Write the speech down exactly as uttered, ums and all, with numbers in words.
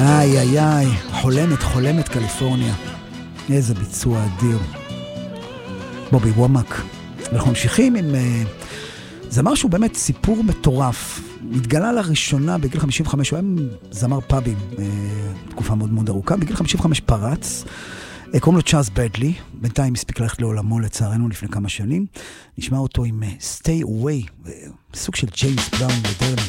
איי איי איי, חולמת, חולמת קליפורניה. איזה ביצוע אדיר. בובי וומק. אנחנו ממשיכים עם... זה משהו באמת סיפור מטורף. התגלה לראשונה בגיל חמישים וחמש, הוא היה זמר פאבים, תקופה מאוד מאוד ארוכה. בגיל חמישים וחמש פרץ. קוראים לו צ'ארלס בדלי, בינתיים הספיק ללכת לעולמו לצערנו לפני כמה שנים. נשמע אותו עם Stay Away, סוג של ג'יימס בראון מודרני.